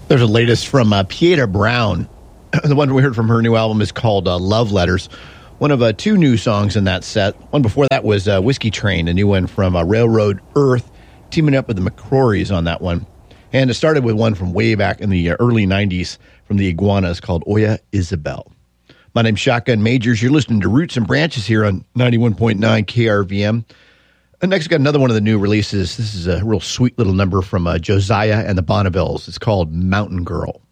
There's a latest from Pieta Brown. The one we heard from her new album is called Love Letters. One of two new songs in that set. One before that was Whiskey Train, a new one from Railroad Earth, teaming up with the McCrorys on that one. And it started with one from way back in the early 90s from the Iguanas called Oya Isabel. My name's Shotgun Majors. You're listening to Roots and Branches here on 91.9 KRVM. And next, we got another one of the new releases. This is a real sweet little number from Josiah and the Bonnevilles. It's called Mountain Girl.